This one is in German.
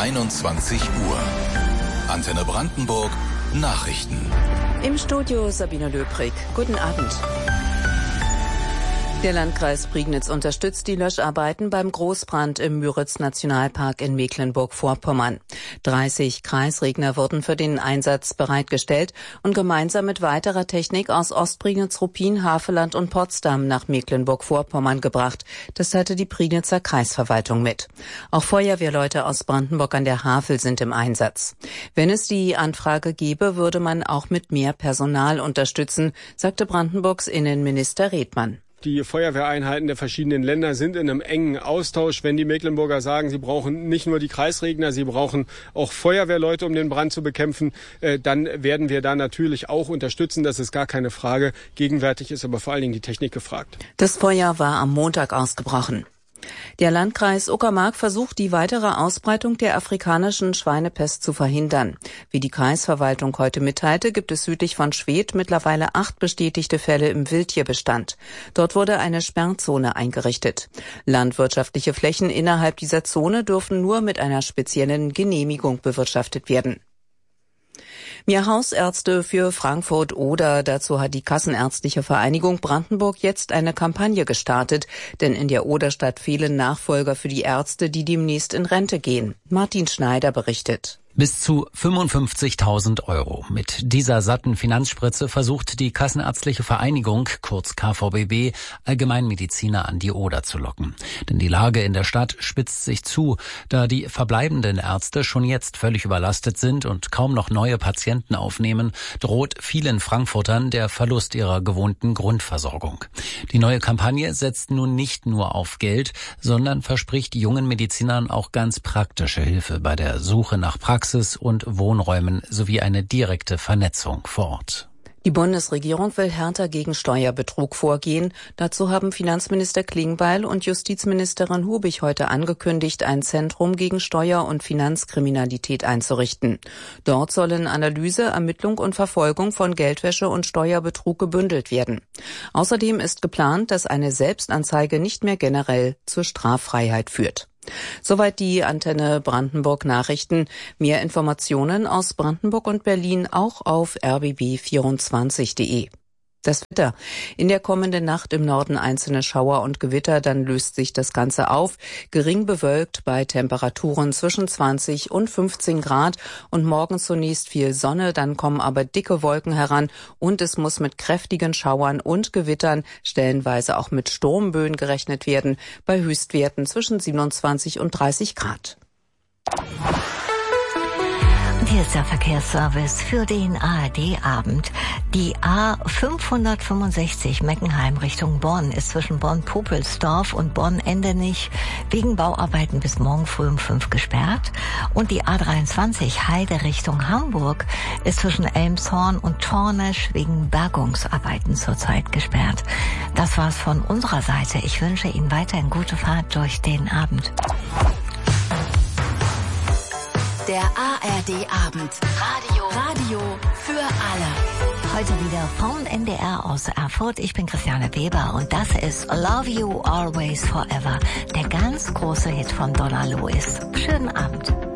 21 Uhr. Antenne Brandenburg, Nachrichten. Im Studio Sabine Löbrig. Guten Abend. Der Landkreis Prignitz unterstützt die Löscharbeiten beim Großbrand im Müritz-Nationalpark in Mecklenburg-Vorpommern. 30 Kreisregner wurden für den Einsatz bereitgestellt und gemeinsam mit weiterer Technik aus Ostprignitz, Ruppin, Havelland und Potsdam nach Mecklenburg-Vorpommern gebracht. Das teilte die Prignitzer Kreisverwaltung mit. Auch Feuerwehrleute aus Brandenburg an der Havel sind im Einsatz. Wenn es die Anfrage gäbe, würde man auch mit mehr Personal unterstützen, sagte Brandenburgs Innenminister Redmann. Die Feuerwehreinheiten der verschiedenen Länder sind in einem engen Austausch. Wenn die Mecklenburger sagen, sie brauchen nicht nur die Kreisregner, sie brauchen auch Feuerwehrleute, um den Brand zu bekämpfen, dann werden wir da natürlich auch unterstützen. Das ist gar keine Frage. Gegenwärtig ist aber vor allen Dingen die Technik gefragt. Das Feuer war am Montag ausgebrochen. Der Landkreis Uckermark versucht, die weitere Ausbreitung der afrikanischen Schweinepest zu verhindern. Wie die Kreisverwaltung heute mitteilte, gibt es südlich von Schwedt mittlerweile 8 bestätigte Fälle im Wildtierbestand. Dort wurde eine Sperrzone eingerichtet. Landwirtschaftliche Flächen innerhalb dieser Zone dürfen nur mit einer speziellen Genehmigung bewirtschaftet werden. Mehr Hausärzte für Frankfurt oder dazu hat die Kassenärztliche Vereinigung Brandenburg jetzt eine Kampagne gestartet, denn in der Oderstadt fehlen Nachfolger für die Ärzte, die demnächst in Rente gehen. Martin Schneider berichtet. Bis zu 55.000 Euro. Mit dieser satten Finanzspritze versucht die Kassenärztliche Vereinigung, kurz KVBB, Allgemeinmediziner an die Oder zu locken. Denn die Lage in der Stadt spitzt sich zu, da die verbleibenden Ärzte schon jetzt völlig überlastet sind und kaum noch neue Patienten aufnehmen, droht vielen Frankfurtern der Verlust ihrer gewohnten Grundversorgung. Die neue Kampagne setzt nun nicht nur auf Geld, sondern verspricht jungen Medizinern auch ganz praktische Hilfe bei der Suche nach Praxis und Wohnräumen sowie eine direkte Vernetzung vor Ort. Die Bundesregierung will härter gegen Steuerbetrug vorgehen. Dazu haben Finanzminister Klingbeil und Justizministerin Hubig heute angekündigt, ein Zentrum gegen Steuer- und Finanzkriminalität einzurichten. Dort sollen Analyse, Ermittlung und Verfolgung von Geldwäsche und Steuerbetrug gebündelt werden. Außerdem ist geplant, dass eine Selbstanzeige nicht mehr generell zur Straffreiheit führt. Soweit die Antenne Brandenburg Nachrichten. Mehr Informationen aus Brandenburg und Berlin auch auf rbb24.de. Das Wetter. In der kommenden Nacht im Norden einzelne Schauer und Gewitter, dann löst sich das Ganze auf. Gering bewölkt bei Temperaturen zwischen 20 und 15 Grad und morgen zunächst viel Sonne, dann kommen aber dicke Wolken heran und es muss mit kräftigen Schauern und Gewittern, stellenweise auch mit Sturmböen gerechnet werden, bei Höchstwerten zwischen 27 und 30 Grad. Hier ist der Verkehrsservice für den ARD-Abend. Die A565 Meckenheim Richtung Bonn ist zwischen Bonn-Popelsdorf und Bonn-Endenich wegen Bauarbeiten bis morgen früh um 5 gesperrt. Und die A23 Heide Richtung Hamburg ist zwischen Elmshorn und Tornesch wegen Bergungsarbeiten zurzeit gesperrt. Das war's von unserer Seite. Ich wünsche Ihnen weiterhin gute Fahrt durch den Abend. Der ARD-Abend. Radio für alle. Heute wieder vom NDR aus Erfurt. Ich bin Christiane Weber und das ist Love You Always Forever, der ganz große Hit von Donna Lewis. Schönen Abend.